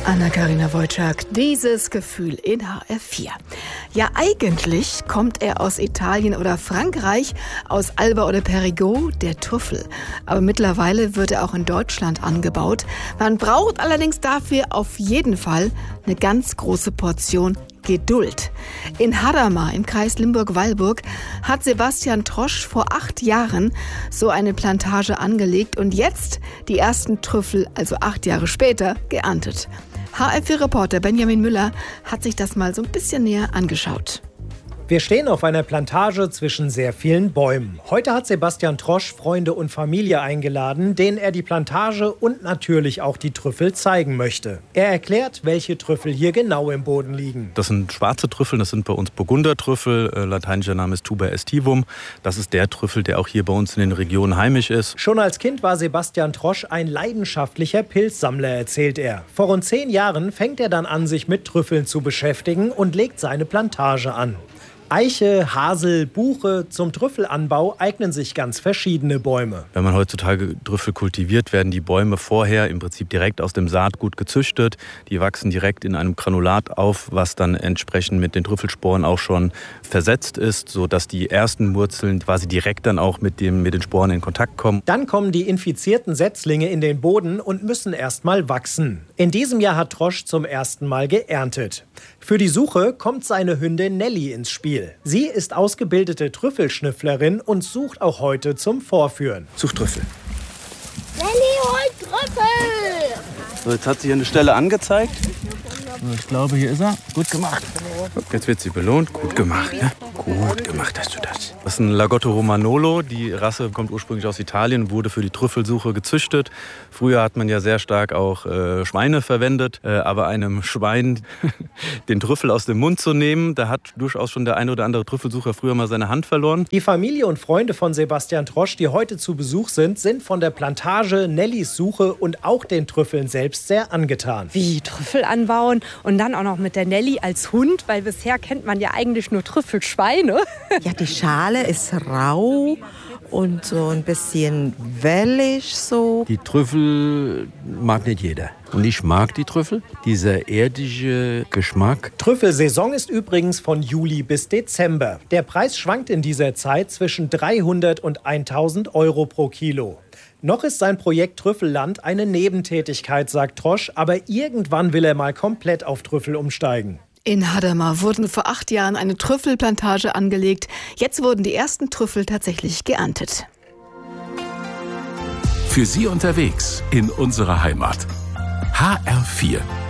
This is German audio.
Anna-Karina Wojcik, dieses Gefühl in HR4. Ja, eigentlich kommt er aus Italien oder Frankreich, aus Alba oder Périgord, der Trüffel. Aber mittlerweile wird er auch in Deutschland angebaut. Man braucht allerdings dafür auf jeden Fall eine ganz große Portion Geduld. In Hadamar im Kreis Limburg-Weilburg hat Sebastian Trosch vor 8 Jahren so eine Plantage angelegt und jetzt die ersten Trüffel, also 8 Jahre später, geerntet. HR4-Reporter Benjamin Müller hat sich das mal so ein bisschen näher angeschaut. Wir stehen auf einer Plantage zwischen sehr vielen Bäumen. Heute hat Sebastian Trosch Freunde und Familie eingeladen, denen er die Plantage und natürlich auch die Trüffel zeigen möchte. Er erklärt, welche Trüffel hier genau im Boden liegen. Das sind schwarze Trüffel, das sind bei uns Burgundertrüffel. Lateinischer Name ist Tuber aestivum. Das ist der Trüffel, der auch hier bei uns in den Regionen heimisch ist. Schon als Kind war Sebastian Trosch ein leidenschaftlicher Pilzsammler, erzählt er. Vor rund 10 Jahren fängt er dann an, sich mit Trüffeln zu beschäftigen und legt seine Plantage an. Eiche, Hasel, Buche, zum Trüffelanbau eignen sich ganz verschiedene Bäume. Wenn man heutzutage Trüffel kultiviert, werden die Bäume vorher im Prinzip direkt aus dem Saatgut gezüchtet. Die wachsen direkt in einem Granulat auf, was dann entsprechend mit den Trüffelsporen auch schon versetzt ist, sodass die ersten Wurzeln quasi direkt dann auch mit den Sporen in Kontakt kommen. Dann kommen die infizierten Setzlinge in den Boden und müssen erst mal wachsen. In diesem Jahr hat Trosch zum ersten Mal geerntet. Für die Suche kommt seine Hündin Nelly ins Spiel. Sie ist ausgebildete Trüffelschnüfflerin und sucht auch heute zum Vorführen. Such Trüffel. Nelly holt Trüffel! So, jetzt hat sie hier eine Stelle angezeigt. Ich glaube, hier ist er. Gut gemacht. Jetzt wird sie belohnt. Gut gemacht. Ne? Gut gemacht hast du das. Das ist ein Lagotto Romagnolo. Die Rasse kommt ursprünglich aus Italien, wurde für die Trüffelsuche gezüchtet. Früher hat man ja sehr stark auch Schweine verwendet. Aber einem Schwein den Trüffel aus dem Mund zu nehmen, da hat durchaus schon der ein oder andere Trüffelsucher früher mal seine Hand verloren. Die Familie und Freunde von Sebastian Trosch, die heute zu Besuch sind von der Plantage, Nellys Suche und auch den Trüffeln selbst sehr angetan. Wie Trüffel anbauen und dann auch noch mit der Nelly als Hund, weil bisher kennt man ja eigentlich nur Trüffelschweine. Ja, die Schale ist rau und so ein bisschen wellig so. Die Trüffel mag nicht jeder. Und ich mag die Trüffel, dieser erdige Geschmack. Trüffelsaison ist übrigens von Juli bis Dezember. Der Preis schwankt in dieser Zeit zwischen 300 und 1000 Euro pro Kilo. Noch ist sein Projekt Trüffelland eine Nebentätigkeit, sagt Trosch, aber irgendwann will er mal komplett auf Trüffel umsteigen. In Hadamar wurden vor 8 Jahren eine Trüffelplantage angelegt. Jetzt wurden die ersten Trüffel tatsächlich geerntet. Für Sie unterwegs in unserer Heimat. HR4